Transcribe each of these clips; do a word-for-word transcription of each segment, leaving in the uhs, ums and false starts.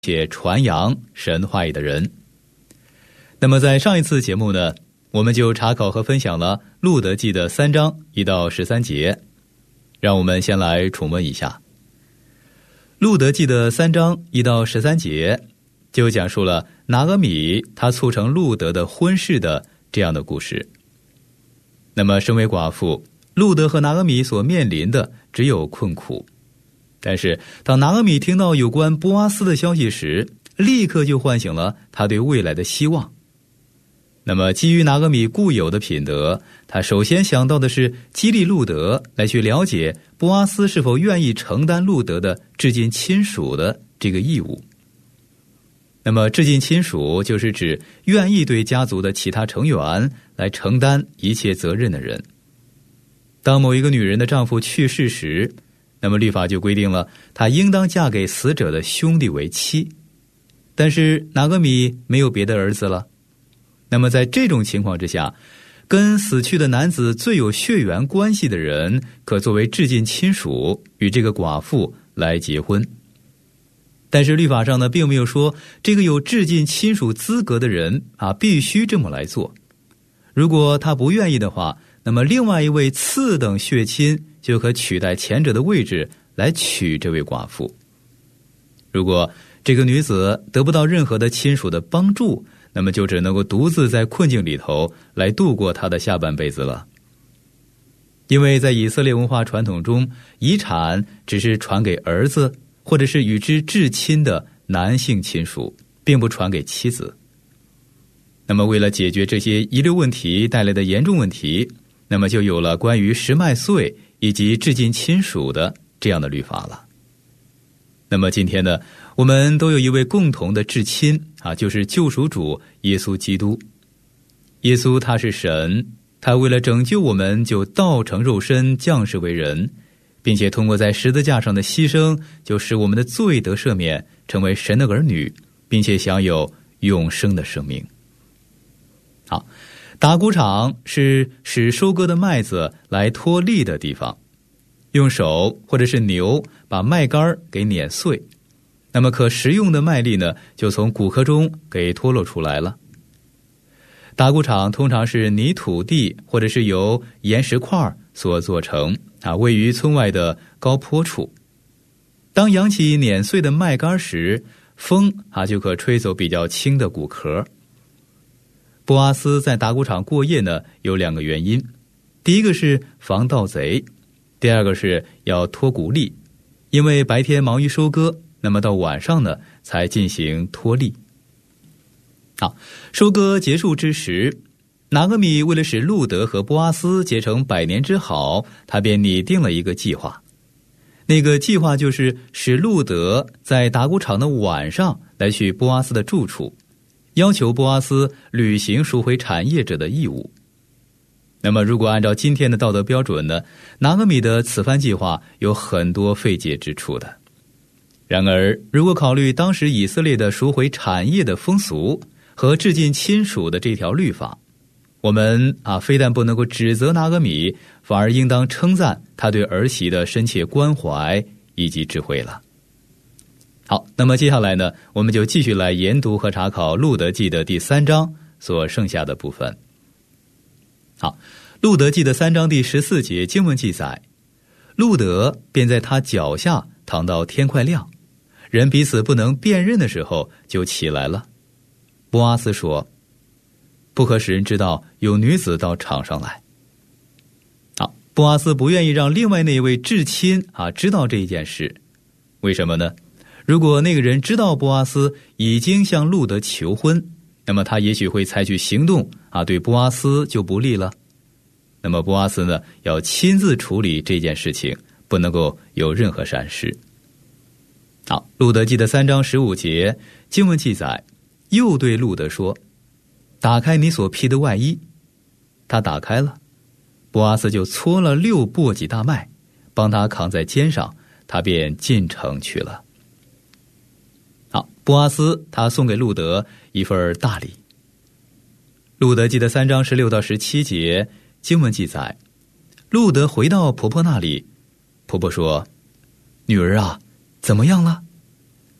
且传扬神话语的人。那么在上一次节目呢，我们就查考和分享了路得记的三章一到十三节，让我们先来重温一下。路得记的三章一到十三节就讲述了拿俄米他促成路得的婚事的这样的故事。那么身为寡妇，路得和拿俄米所面临的只有困苦，但是当拿俄米听到有关波阿斯的消息时，立刻就唤醒了他对未来的希望。那么基于拿俄米固有的品德，他首先想到的是激励路得来去了解波阿斯是否愿意承担路得的至近亲属的这个义务。那么至近亲属就是指愿意对家族的其他成员来承担一切责任的人。当某一个女人的丈夫去世时，那么律法就规定了她应当嫁给死者的兄弟为妻。但是拿俄米没有别的儿子了，那么在这种情况之下，跟死去的男子最有血缘关系的人可作为至近亲属与这个寡妇来结婚。但是律法上呢，并没有说这个有至近亲属资格的人啊必须这么来做。如果他不愿意的话，那么另外一位次等血亲就可取代前者的位置来娶这位寡妇。如果这个女子得不到任何的亲属的帮助，那么就只能够独自在困境里头来度过她的下半辈子了。因为在以色列文化传统中，遗产只是传给儿子或者是与之至亲的男性亲属，并不传给妻子。那么为了解决这些遗留问题带来的严重问题，那么就有了关于十麦穗以及至近亲属的这样的律法了。那么今天呢，我们都有一位共同的至亲啊，就是救赎主耶稣基督。耶稣他是神，他为了拯救我们就道成肉身降世为人，并且通过在十字架上的牺牲，就使我们的罪得赦免，成为神的儿女，并且享有永生的生命。好，打谷场是使收割的麦子来脱粒的地方，用手或者是牛把麦秆给碾碎，那么可食用的麦粒呢，就从谷壳中给脱落出来了。打谷场通常是泥土地或者是由岩石块所做成啊，位于村外的高坡处。当扬起碾碎的麦秆时，风啊就可吹走比较轻的谷壳。波阿斯在打谷场过夜呢，有两个原因，第一个是防盗贼，第二个是要脱谷粒，因为白天忙于收割，那么到晚上呢才进行脱粒。好，收割结束之时，拿俄米为了使路得和波阿斯结成百年之好，他便拟定了一个计划。那个计划就是使路得在打谷场的晚上来去波阿斯的住处，要求波阿斯履行赎回产业者的义务。那么如果按照今天的道德标准呢，拿俄米的此番计划有很多费解之处的。然而如果考虑当时以色列的赎回产业的风俗和至近亲属的这条律法，我们啊非但不能够指责拿俄米，反而应当称赞他对儿媳的深切关怀以及智慧了。好，那么接下来呢，我们就继续来研读和查考路得记的第三章所剩下的部分。好，路得记的三章第十四节经文记载，路得便在他脚下躺到天快亮，人彼此不能辨认的时候就起来了。波阿斯说，不可使人知道有女子到场上来。好，波阿斯不愿意让另外那位至亲啊知道这一件事，为什么呢？如果那个人知道波阿斯已经向路得求婚，那么他也许会采取行动啊，对波阿斯就不利了。那么波阿斯呢，要亲自处理这件事情，不能够有任何闪失。好，路得记的三章十五节经文记载，又对路得说，打开你所披的外衣。他打开了，波阿斯就搓了六簸箕大麦，帮他扛在肩上，他便进城去了。好，波阿斯他送给路得一份大礼。路得记的三章十六到十七节经文记载，路得回到婆婆那里，婆婆说，女儿啊，怎么样了？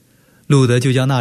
路德就将那